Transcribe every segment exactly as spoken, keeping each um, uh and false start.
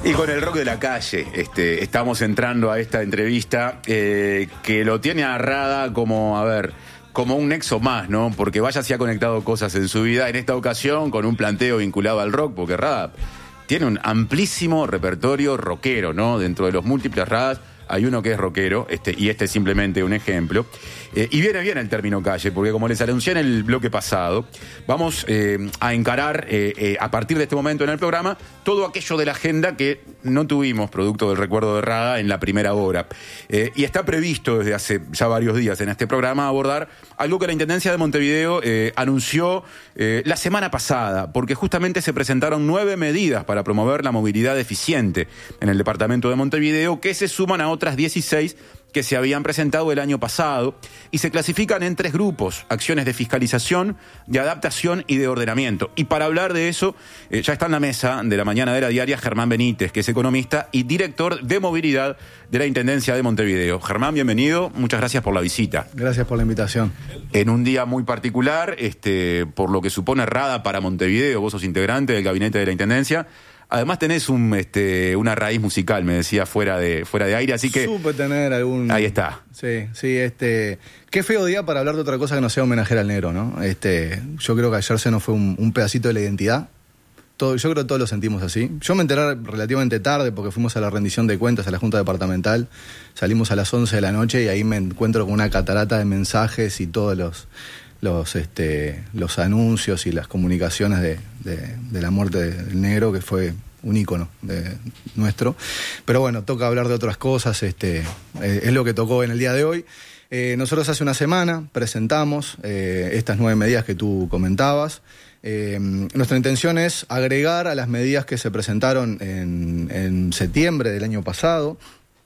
Y con el rock de la calle, este, estamos entrando a esta entrevista eh, que lo tiene a Rada como, a ver, como un nexo más, ¿no? Porque vaya si ha conectado cosas en su vida, en esta ocasión con un planteo vinculado al rock, porque Rada tiene un amplísimo repertorio rockero, ¿no? Dentro de los múltiples Radas hay uno que es rockero, este, y este es simplemente un ejemplo. Eh, y viene bien el término calle, porque como les anuncié en el bloque pasado, vamos eh, a encarar eh, eh, a partir de este momento en el programa todo aquello de la agenda que no tuvimos, producto del recuerdo de Rada, en la primera hora. Eh, y está previsto desde hace ya varios días en este programa abordar algo que la Intendencia de Montevideo eh, anunció eh, la semana pasada, porque justamente se presentaron nueve medidas para promover la movilidad eficiente en el departamento de Montevideo, que se suman a otras dieciséis que se habían presentado el año pasado y se clasifican en tres grupos: acciones de fiscalización, de adaptación y de ordenamiento. Y para hablar de eso, eh, ya está en la mesa de la mañana de la diaria Germán Benítez, que es economista y director de movilidad de la Intendencia de Montevideo. Germán, bienvenido, muchas gracias por la visita. Gracias por la invitación. En un día muy particular, este, por lo que supone Rada para Montevideo, vos sos integrante del gabinete de la Intendencia. Además tenés un, este, una raíz musical, me decía, fuera de, fuera de aire, así que... Supe tener algún... Ahí está. Sí, sí, este... Qué feo día para hablar de otra cosa que no sea homenajear al negro, ¿no? Este, yo creo que ayer se nos fue un, un pedacito de la identidad. Todo, yo creo que todos lo sentimos así. Yo me enteré relativamente tarde porque fuimos a la rendición de cuentas a la Junta Departamental. Salimos a las once de la noche y ahí me encuentro con una catarata de mensajes y todos los... los este los anuncios y las comunicaciones de, de, de la muerte del negro, que fue un ícono de, nuestro. Pero bueno, toca hablar de otras cosas, este eh, es lo que tocó en el día de hoy. Eh, nosotros hace una semana presentamos eh, estas nueve medidas que tú comentabas. Eh, nuestra intención es agregar a las medidas que se presentaron en, en septiembre del año pasado.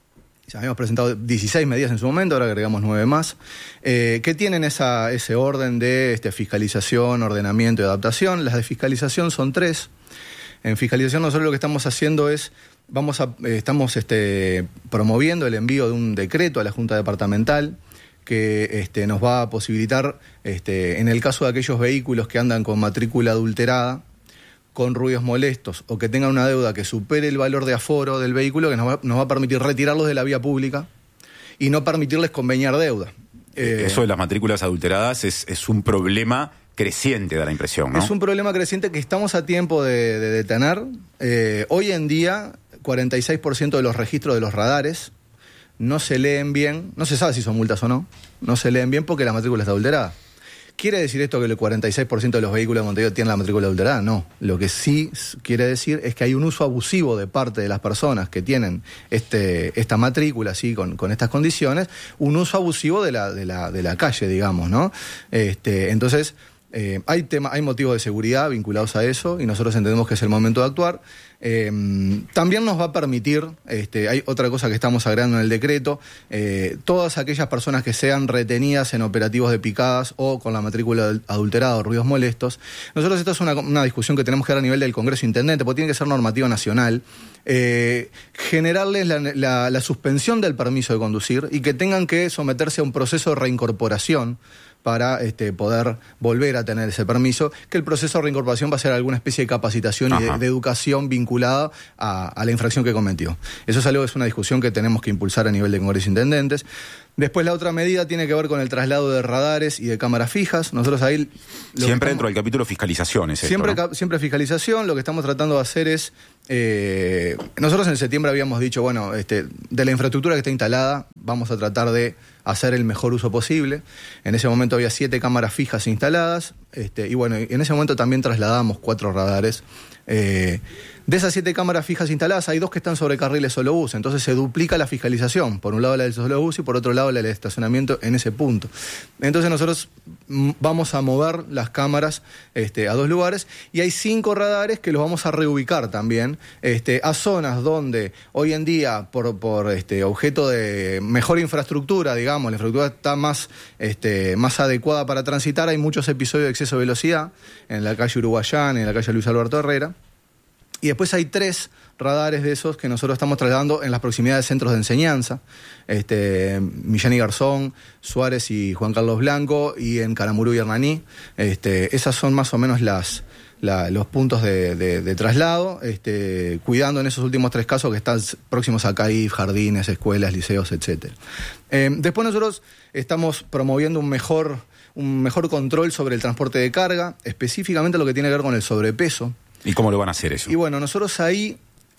Ya habíamos presentado dieciséis medidas en su momento, ahora agregamos nueve más, eh, que tienen esa, ese orden de este, fiscalización, ordenamiento y adaptación. Las de fiscalización son tres. En fiscalización nosotros lo que estamos haciendo es, vamos a, eh, estamos este, promoviendo el envío de un decreto a la Junta Departamental que este, nos va a posibilitar, este, en el caso de aquellos vehículos que andan con matrícula adulterada, con ruidos molestos o que tengan una deuda que supere el valor de aforo del vehículo, que nos va, nos va a permitir retirarlos de la vía pública y no permitirles conveniar deuda. Eh, Eso de las matrículas adulteradas es, es un problema creciente, da la impresión, ¿no? Es un problema creciente que estamos a tiempo de, de detener. Eh, hoy en día, cuarenta y seis por ciento de los registros de los radares no se leen bien, no se sabe si son multas o no, no se leen bien porque la matrícula está adulterada. ¿Quiere decir esto que el cuarenta y seis por ciento de los vehículos de Montevideo tienen la matrícula adulterada? No. Lo que sí quiere decir es que hay un uso abusivo de parte de las personas que tienen este, esta matrícula, así, con, con estas condiciones, un uso abusivo de la, de la, de la calle, digamos, ¿no? Este, entonces, eh, hay, tema, hay motivos de seguridad vinculados a eso y nosotros entendemos que es el momento de actuar. Eh, también nos va a permitir, este, hay otra cosa que estamos agregando en el decreto, eh, todas aquellas personas que sean retenidas en operativos de picadas o con la matrícula adulterada o ruidos molestos. Nosotros esta es una, una discusión que tenemos que dar a nivel del Congreso Intendente, porque tiene que ser normativa nacional, eh, generarles la, la, la suspensión del permiso de conducir y que tengan que someterse a un proceso de reincorporación para este, poder volver a tener ese permiso, que el proceso de reincorporación va a ser alguna especie de capacitación Ajá. y de, de educación vinculada a, a la infracción que cometió. Eso es algo, es una discusión que tenemos que impulsar a nivel de Congreso Intendentes. Después la otra medida tiene que ver con el traslado de radares y de cámaras fijas. Nosotros ahí... Siempre estamos, dentro del capítulo fiscalizaciones. Siempre, esto, ¿no? siempre fiscalización. Lo que estamos tratando de hacer es... Eh, nosotros en septiembre habíamos dicho, bueno, este, de la infraestructura que está instalada, vamos a tratar de hacer el mejor uso posible. En ese momento había siete cámaras fijas instaladas. Este, y bueno, en ese momento también trasladamos cuatro radares. Eh, de esas siete cámaras fijas instaladas hay dos que están sobre carriles solo bus, entonces se duplica la fiscalización, por un lado la del solo bus y por otro lado la del estacionamiento en ese punto. Entonces nosotros vamos a mover las cámaras este, a dos lugares y hay cinco radares que los vamos a reubicar también este, a zonas donde hoy en día por, por este, objeto de mejor infraestructura, digamos, la infraestructura está más, este, más adecuada para transitar, hay muchos episodios de exceso de velocidad en la calle Uruguayán, en la calle Luis Alberto Herrera. Y después hay tres radares de esos que nosotros estamos trasladando en las proximidades de centros de enseñanza, este, Millán y Garzón, Suárez y Juan Carlos Blanco, y en Caramurú y Hernani. Este, esas son más o menos las, la, los puntos de, de, de traslado, este, cuidando en esos últimos tres casos que están próximos a C A I F, jardines, escuelas, liceos, etcétera. Eh, después nosotros estamos promoviendo un mejor, un mejor control sobre el transporte de carga, específicamente lo que tiene que ver con el sobrepeso. ¿Y cómo lo van a hacer eso? Y bueno, nosotros ahí...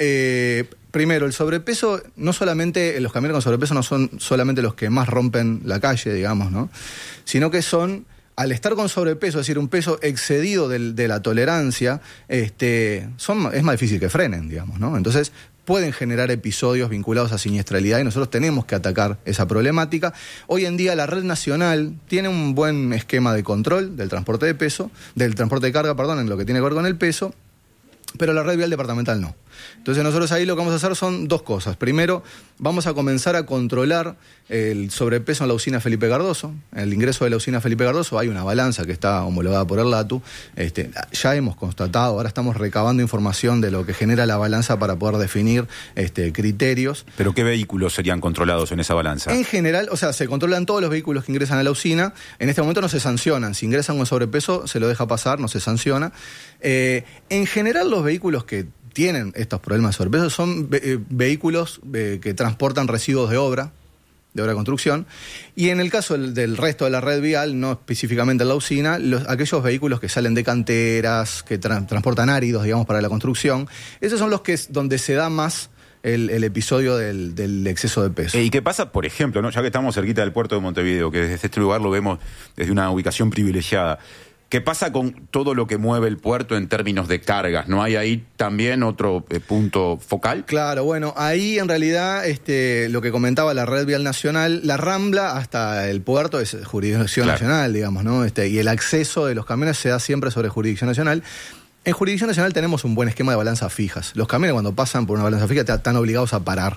Eh, primero, el sobrepeso, no solamente, los camiones con sobrepeso no son solamente los que más rompen la calle, digamos, ¿no? Sino que son, al estar con sobrepeso, es decir, un peso excedido del, de la tolerancia, este, son, es más difícil que frenen, digamos, ¿no? Entonces, pueden generar episodios vinculados a siniestralidad y nosotros tenemos que atacar esa problemática. Hoy en día la red nacional tiene un buen esquema de control del transporte de peso, del transporte de carga, perdón, en lo que tiene que ver con el peso, pero la red vial departamental no. Entonces nosotros ahí lo que vamos a hacer son dos cosas. Primero, vamos a comenzar a controlar el sobrepeso en la usina Felipe Cardoso. En el ingreso de la usina Felipe Cardoso hay una balanza que está homologada por el LATU. Este, ya hemos constatado, ahora estamos recabando información de lo que genera la balanza para poder definir este, criterios. ¿Pero qué vehículos serían controlados en esa balanza? En general, o sea, se controlan todos los vehículos que ingresan a la usina. En este momento no se sancionan. Si ingresan con sobrepeso, se lo deja pasar, no se sanciona. Eh, en general, los vehículos que tienen estos problemas de sobrepeso son ve- eh, vehículos eh, que transportan residuos de obra, de obra de construcción, y en el caso del, del resto de la red vial, no específicamente en la usina, los, aquellos vehículos que salen de canteras, que tra- transportan áridos, digamos, para la construcción, esos son los que es donde se da más el, el episodio del, del exceso de peso. ¿Y qué pasa, por ejemplo, ¿no? Ya que estamos cerquita del puerto de Montevideo, que desde este lugar lo vemos desde una ubicación privilegiada? ¿Qué pasa con todo lo que mueve el puerto en términos de cargas? ¿No hay ahí también otro eh, punto focal? Claro, bueno, ahí en realidad este, lo que comentaba la red vial nacional, la Rambla hasta el puerto es jurisdicción Claro. nacional, digamos, ¿no? Este, y el acceso de los camiones se da siempre sobre jurisdicción nacional. En jurisdicción nacional tenemos un buen esquema de balanzas fijas. Los camiones cuando pasan por una balanza fija están obligados a parar.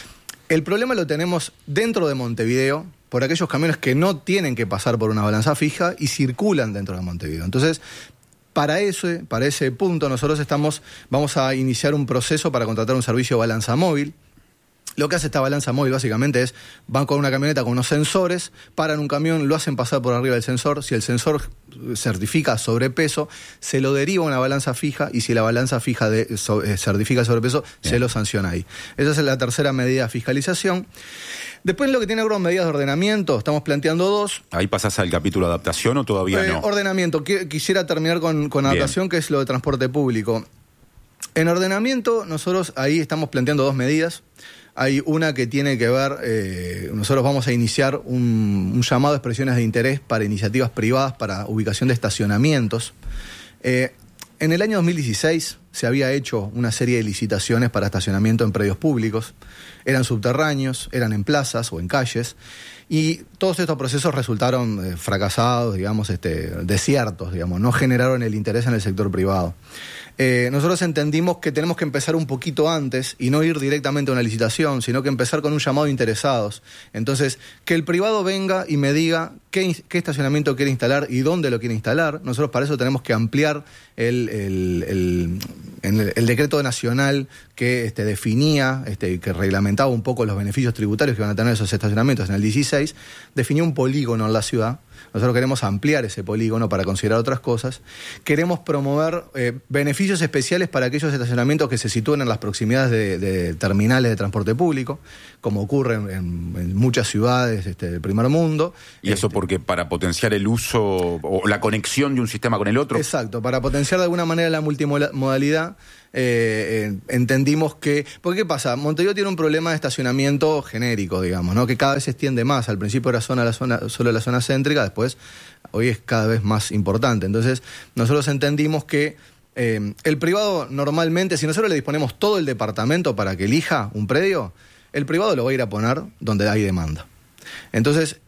El problema lo tenemos dentro de Montevideo, por aquellos camiones que no tienen que pasar por una balanza fija y circulan dentro de Montevideo. Entonces, para ese, para ese punto nosotros estamos, vamos a iniciar un proceso para contratar un servicio de balanza móvil. Lo que hace esta balanza móvil básicamente es, van con una camioneta con unos sensores, paran un camión, lo hacen pasar por arriba del sensor, si el sensor certifica sobrepeso, se lo deriva a una balanza fija y si la balanza fija de, so, eh, certifica sobrepeso, Bien. se lo sanciona ahí. Esa es la tercera medida de fiscalización. Después, lo que tiene que ver con medidas de ordenamiento, estamos planteando dos. ¿Ahí pasás al capítulo de adaptación o todavía eh, no? Ordenamiento. Qu- quisiera terminar con, con adaptación, Bien. que es lo de transporte público. En ordenamiento, nosotros ahí estamos planteando dos medidas. Hay una que tiene que ver, eh, nosotros vamos a iniciar un, un llamado a expresiones de interés para iniciativas privadas para ubicación de estacionamientos. Eh, en el año dos mil dieciséis se había hecho una serie de licitaciones para estacionamiento en predios públicos. Eran subterráneos, eran en plazas o en calles, y todos estos procesos resultaron eh, fracasados, digamos, este, desiertos, digamos, no generaron el interés en el sector privado. Eh, nosotros entendimos que tenemos que empezar un poquito antes y no ir directamente a una licitación, sino que empezar con un llamado de interesados. Entonces, que el privado venga y me diga qué, qué estacionamiento quiere instalar y dónde lo quiere instalar. Nosotros para eso tenemos que ampliar el, el, el, el, el decreto nacional que este, definía, este, que reglamentaba un poco los beneficios tributarios que van a tener esos estacionamientos en el dieciséis, definió un polígono en la ciudad. Nosotros queremos ampliar ese polígono para considerar otras cosas. Queremos promover eh, beneficios especiales para aquellos estacionamientos que se sitúen en las proximidades de, de terminales de transporte público, como ocurre en, en muchas ciudades este, del primer mundo. ¿Y eso este, porque para potenciar el uso o la conexión de un sistema con el otro? Exacto, para potenciar de alguna manera la multimodalidad. Eh, eh, entendimos que... Porque ¿qué pasa? Montevideo tiene un problema de estacionamiento genérico, digamos, ¿no? Que cada vez se extiende más. Al principio era zona, la zona, solo la zona céntrica, después hoy es cada vez más importante. Entonces nosotros entendimos que eh, el privado normalmente, si nosotros le disponemos todo el departamento para que elija un predio, el privado lo va a ir a poner donde hay demanda. Entonces,